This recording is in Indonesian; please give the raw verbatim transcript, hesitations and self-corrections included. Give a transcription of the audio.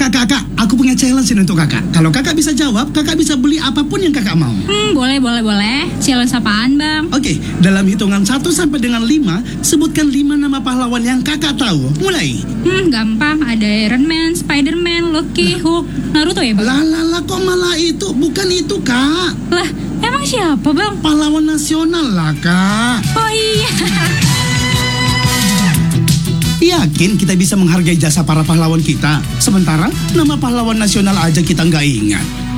Kakak, kakak, aku punya challenge ini untuk kakak. Kalau kakak bisa jawab, kakak bisa beli apapun yang kakak mau. Hmm, boleh, boleh, boleh. Challenge apaan, Bang? Oke, dalam hitungan satu sampai dengan lima, sebutkan lima nama pahlawan yang kakak tahu. Mulai. Hmm, gampang. Ada Iron Man, Spider-Man, Loki, Hulk, Naruto ya, Bang? Lah, lah, lah, kok malah itu? Bukan itu, kak. Lah, emang siapa, Bang? Pahlawan nasional lah, kak. Oh iya. Yakin kita bisa menghargai jasa para pahlawan kita? Sementara nama pahlawan nasional aja kita nggak ingat.